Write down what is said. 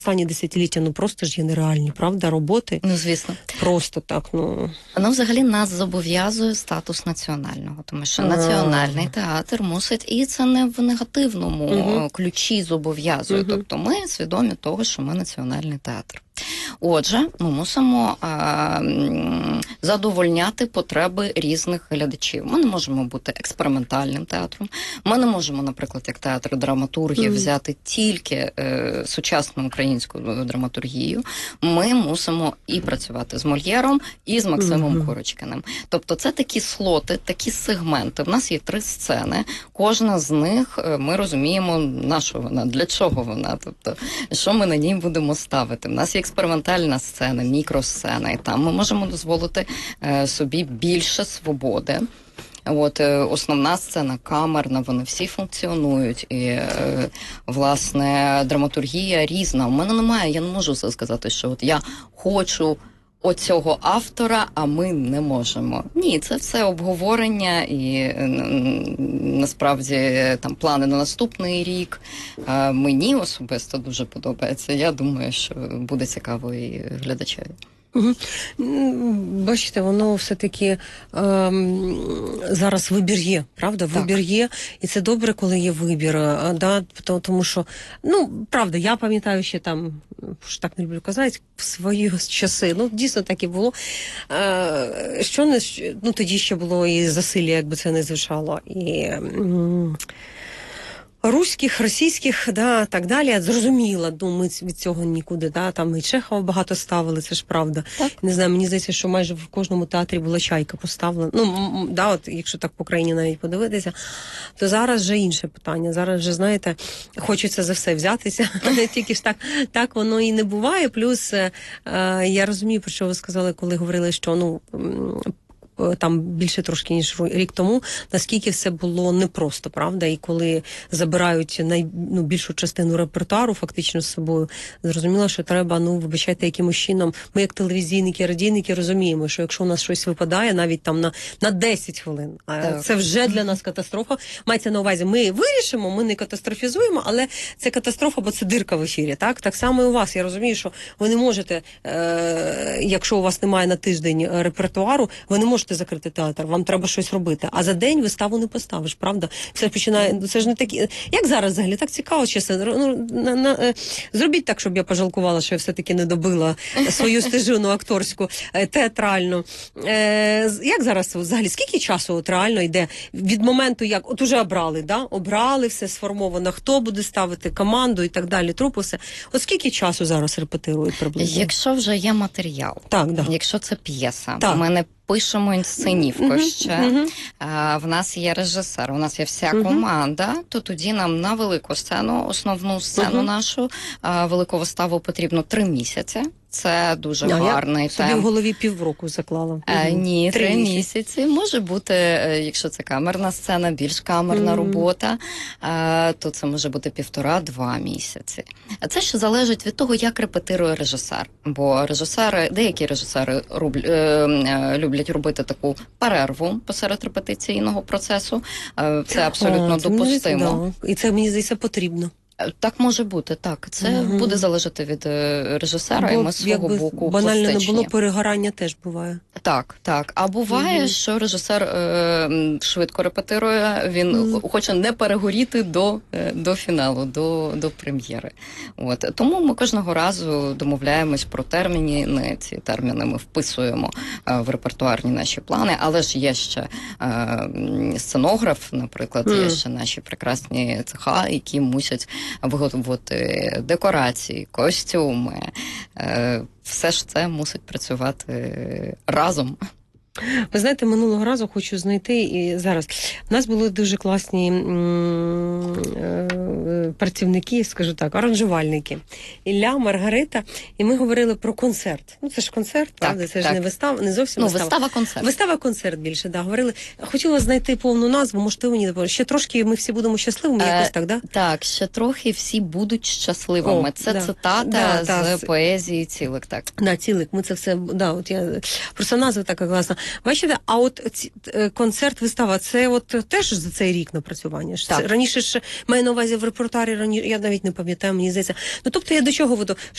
останні десятиліття, ну, просто ж є нереальні, правда, роботи. Ну, звісно. Просто так, ну... Воно взагалі нас зобов'язує статус національного, тому що національний театр мусить, і це не в негативному ключі зобов'язує. Тобто ми свідомі того, що ми національний театр. Отже, ми мусимо задовольняти потреби різних глядачів. Ми не можемо бути експериментальним театром. Ми не можемо, наприклад, як театр драматургів, взяти тільки сучасну українську драматургію. Ми мусимо і працювати з Мольєром, і з Максимом Курочкиним. Тобто це такі слоти, такі сегменти. В нас є 3 сцени. Кожна з них, ми розуміємо, на що вона, для чого вона. Тобто, що ми на ній будемо ставити. В нас є експериментальна сцена, мікросцена, і там ми можемо дозволити собі більше свободи. От, основна сцена, камерна, вони всі функціонують. І, власне, драматургія різна. У мене немає, я не можу сказати, що от я хочу оцього автора, а ми не можемо. Ні, це все обговорення і насправді там плани на наступний рік. Мені особисто дуже подобається. Я думаю, що буде цікаво і глядачеві. Бачите, воно все-таки зараз вибір є, правда? Так. Вибір є, і це добре, коли є вибір. Да? Тому що, ну, правда, я пам'ятаю ще там, що так не люблю казати, в свої часи, ну, дійсно так і було. Що не, ну, тоді ще було і засилля, якби це не звучало, і... руських, російських, да, так далі, зрозуміла, ну, ми від цього нікуди, да, там і Чехова багато ставили, це ж правда. Так. Не знаю, мені здається, що майже в кожному театрі була чайка поставлена. Ну, да, от, якщо так по країні навіть подивитися, то зараз вже інше питання. Зараз вже, знаєте, хочеться за все взятися, тільки ж так воно і не буває. Плюс, я розумію, про що ви сказали, коли говорили, що, ну, там більше трошки, ніж рік тому, наскільки все було непросто, правда? І коли забирають більшу частину репертуару фактично з собою, зрозуміло, що треба, ну, вибачайте, якимось чином, ми як телевізійники, радійники розуміємо, що якщо у нас щось випадає, навіть там на 10 хвилин, це вже для нас катастрофа. Мається на увазі, ми вирішимо, ми не катастрофізуємо, але це катастрофа, бо це дирка в ефірі, так? Так само і у вас. Я розумію, що ви не можете, якщо у вас немає на тиждень репертуару, ви не можете закрити театр, вам треба щось робити. А за день виставу не поставиш, правда? Все починає, це ж не такі... Як зараз взагалі? Так цікаво, чесно. Зробіть так, щоб я пожалкувала, що я все-таки не добила свою стежину акторську, театральну. Як зараз взагалі? Скільки часу от реально йде від моменту, як... От уже обрали, да? Обрали, все сформовано, хто буде ставити команду і так далі, трупу, все. От скільки часу зараз репетирують приблизно? Якщо вже є матеріал, так, да. Якщо це п'єса, так. Ми не пишемо інсценівку ще, в нас є режисер, у нас є вся команда, то тоді нам на велику сцену, основну сцену нашу, велику виставу потрібно 3 місяці. Це дуже гарний темп. Собі в голові півроку заклала. Ні, 3 місяці. Може бути, якщо це камерна сцена, більш камерна робота, то це може бути 1,5-2 місяці. А це ще залежить від того, як репетирує режисер. Бо деякі режисери люблять робити таку перерву посеред репетиційного процесу. Це абсолютно допустимо. І це, мені здається, потрібно. Так може бути, так. Це буде залежати від режисера, і ми з свого боку банально пластичні. Не було, перегорання теж буває. Так. А буває, що режисер швидко репетирує, він хоче не перегоріти до фіналу, до прем'єри. От. Тому ми кожного разу домовляємось про терміни, ці терміни ми вписуємо в репертуарні наші плани, але ж є ще сценограф, наприклад, є ще наші прекрасні цеха, які мусять виготовити декорації, костюми. Все ж це мусить працювати разом. Ви знаєте, минулого разу хочу знайти, і зараз, у нас були дуже класні працівники, скажу так, аранжувальники. Ілля, Маргарита, і ми говорили про концерт. Ну, це ж концерт, правда? Це ж не вистава, не зовсім вистава. Вистава-концерт. Вистава-концерт більше, да. Говорили. Хотіла знайти повну назву, можете ви мені допомогти. Ще трошки ми всі будемо щасливими, якось так, да? Так, ще трохи всі будуть щасливими. Це цитата з поезії «Цілик», так. Да, «Цілик», ми це все, да, от я, просто назва така класна. Бачите, а от концерт, вистава, це от теж за цей рік напрацювання? Так. Раніше ж, маю на увазі, в репертуарі раніше, я навіть не пам'ятаю, мені здається. Ну, тобто я до чого веду?